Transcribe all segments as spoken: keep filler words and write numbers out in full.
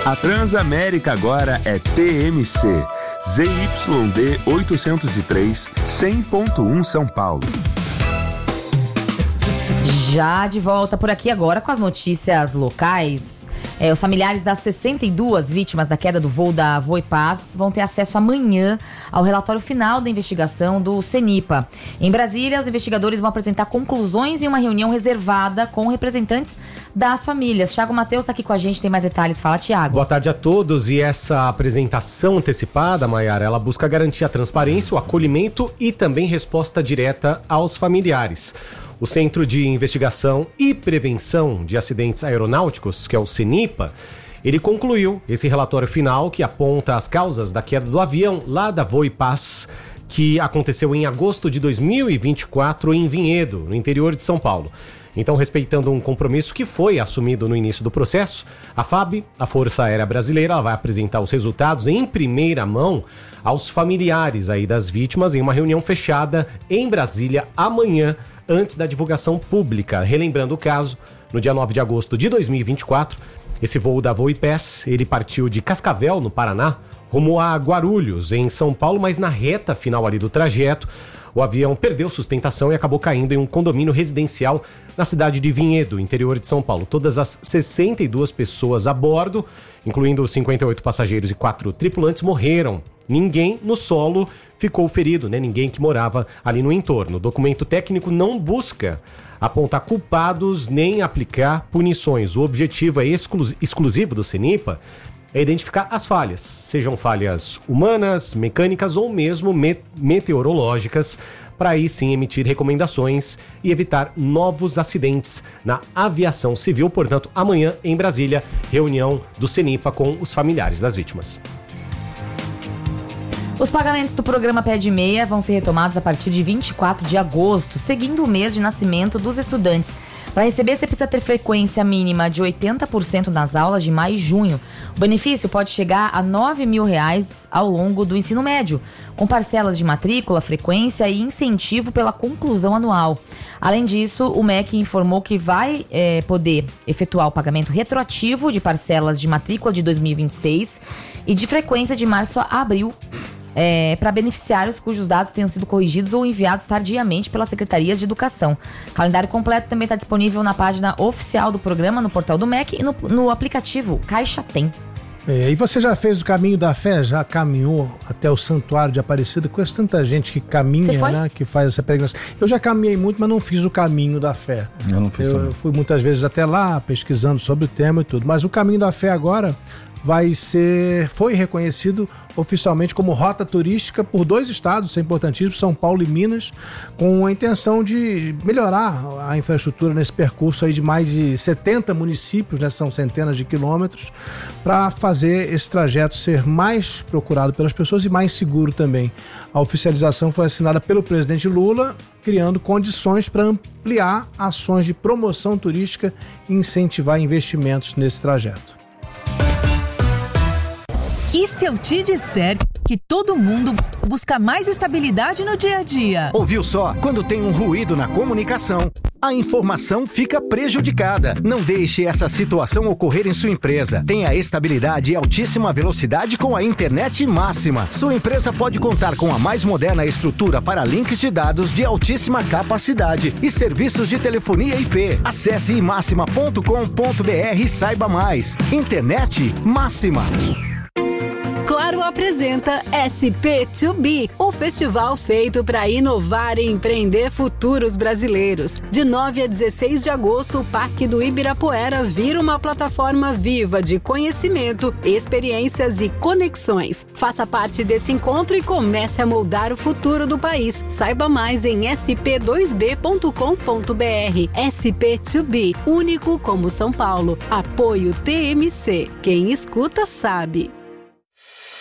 A Transamérica agora é T M C. Z Y D oitocentos e três, cem ponto um São Paulo. Já de volta por aqui agora com as notícias locais. É, os familiares das sessenta e duas vítimas da queda do voo da Voipaz vão ter acesso amanhã ao relatório final da investigação do CENIPA. Em Brasília, os investigadores vão apresentar conclusões em uma reunião reservada com representantes das famílias. Thiago Matheus está aqui com a gente, tem mais detalhes. Fala, Thiago. Boa tarde a todos. E essa apresentação antecipada, Maiara, ela busca garantir a transparência, o acolhimento e também resposta direta aos familiares. O Centro de Investigação e Prevenção de Acidentes Aeronáuticos, que é o CENIPA, ele concluiu esse relatório final que aponta as causas da queda do avião lá da Voipaz, que aconteceu em agosto de dois mil e vinte e quatro em Vinhedo, no interior de São Paulo. Então, respeitando um compromisso que foi assumido no início do processo, a F A B, a Força Aérea Brasileira, ela vai apresentar os resultados em primeira mão aos familiares aí das vítimas em uma reunião fechada em Brasília amanhã, antes da divulgação pública. Relembrando o caso, no dia nove de agosto de dois mil e vinte e quatro, esse voo da Voipaz, ele partiu de Cascavel, no Paraná, rumo a Guarulhos, em São Paulo, mas na reta final ali do trajeto, o avião perdeu sustentação e acabou caindo em um condomínio residencial na cidade de Vinhedo, interior de São Paulo. Todas as sessenta e duas pessoas a bordo, incluindo cinquenta e oito passageiros e quatro tripulantes, morreram. Ninguém no solo ficou ferido, né? Ninguém que morava ali no entorno. O documento técnico não busca apontar culpados nem aplicar punições. O objetivo é exclu- exclusivo do CENIPA é identificar as falhas, sejam falhas humanas, mecânicas ou mesmo me- meteorológicas, para aí sim emitir recomendações e evitar novos acidentes na aviação civil. Portanto, amanhã em Brasília, reunião do CENIPA com os familiares das vítimas. Os pagamentos do programa Pé de Meia vão ser retomados a partir de vinte e quatro de agosto, seguindo o mês de nascimento dos estudantes. Para receber, você precisa ter frequência mínima de oitenta por cento nas aulas de maio e junho. O benefício pode chegar a nove mil reais ao longo do ensino médio, com parcelas de matrícula, frequência e incentivo pela conclusão anual. Além disso, o M E C informou que vai é, poder efetuar o pagamento retroativo de parcelas de matrícula de dois mil e vinte e seis e de frequência de março a abril, É, para beneficiários cujos dados tenham sido corrigidos ou enviados tardiamente pelas secretarias de educação. O calendário completo também está disponível na página oficial do programa, no portal do M E C e no, no aplicativo Caixa Tem. É, e você já fez o caminho da fé? Já caminhou até o Santuário de Aparecida? Conheço tanta gente que caminha, né? Que faz essa peregrinação. Eu já caminhei muito, mas não fiz o caminho da fé. Eu não fiz. Eu, eu fui muitas vezes até lá, pesquisando sobre o tema e tudo. Mas o caminho da fé agora vai ser, foi reconhecido oficialmente como rota turística por dois estados, isso é importantíssimo, São Paulo e Minas, com a intenção de melhorar a infraestrutura nesse percurso aí de mais de setenta municípios, né, são centenas de quilômetros, para fazer esse trajeto ser mais procurado pelas pessoas e mais seguro também. A oficialização foi assinada pelo presidente Lula, criando condições para ampliar ações de promoção turística e incentivar investimentos nesse trajeto. E se eu te disser que todo mundo busca mais estabilidade no dia a dia? Ouviu só? Quando tem um ruído na comunicação, a informação fica prejudicada. Não deixe essa situação ocorrer em sua empresa. Tenha estabilidade e altíssima velocidade com a internet máxima. Sua empresa pode contar com a mais moderna estrutura para links de dados de altíssima capacidade e serviços de telefonia I P. Acesse i máxima ponto com ponto b r e saiba mais. Internet máxima. Claro apresenta S P dois B, o festival feito para inovar e empreender futuros brasileiros. De nove a dezesseis de agosto, o Parque do Ibirapuera vira uma plataforma viva de conhecimento, experiências e conexões. Faça parte desse encontro e comece a moldar o futuro do país. Saiba mais em s p dois b ponto com ponto b r. S P dois B, único como São Paulo. Apoio T M C. Quem escuta sabe.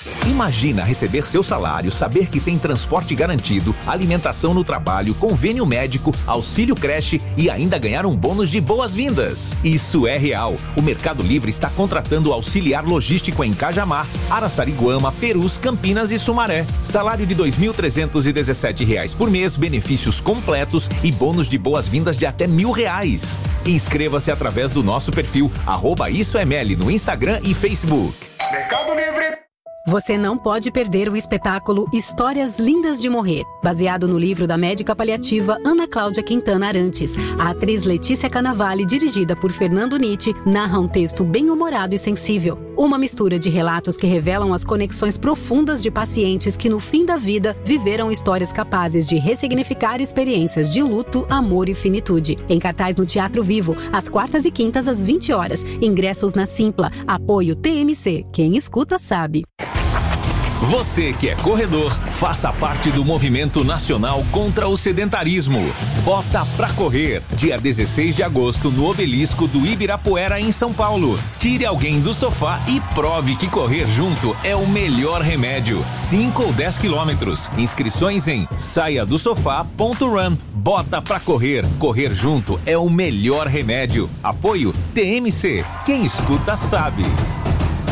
Imagina receber seu salário, saber que tem transporte garantido, alimentação no trabalho, convênio médico, auxílio creche e ainda ganhar um bônus de boas-vindas. Isso é real. O Mercado Livre está contratando auxiliar logístico em Cajamar, Araçariguama, Perus, Campinas e Sumaré. Salário de dois mil trezentos e dezessete reais por mês, benefícios completos e bônus de boas-vindas de até mil reais. Inscreva-se através do nosso perfil arroba Isso é Meli no Instagram e Facebook. Mercado Livre. Você não pode perder o espetáculo Histórias Lindas de Morrer, baseado no livro da médica paliativa Ana Cláudia Quintana Arantes. A atriz Letícia Cannavale, dirigida por Fernando Nitti, narra um texto bem-humorado e sensível. Uma mistura de relatos que revelam as conexões profundas de pacientes que, no fim da vida, viveram histórias capazes de ressignificar experiências de luto, amor e finitude. Em cartaz no Teatro Vivo, às quartas e quintas às vinte horas. Ingressos na Simpla. Apoio T M C. Quem escuta sabe. Você que é corredor, faça parte do movimento nacional contra o sedentarismo. Bota pra correr, dia dezesseis de agosto, no Obelisco do Ibirapuera, em São Paulo. Tire alguém do sofá e prove que correr junto é o melhor remédio. cinco ou dez quilômetros. Inscrições em saia do sofá ponto run. Bota pra correr. Correr junto é o melhor remédio. Apoio T M C. Quem escuta sabe.